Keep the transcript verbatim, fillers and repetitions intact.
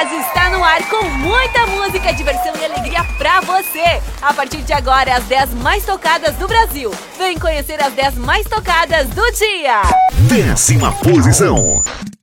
Tocadas está no ar com muita música, diversão e alegria pra você. A partir de agora, as dez mais tocadas do Brasil. Vem conhecer as dez mais tocadas do dia. Décima posição.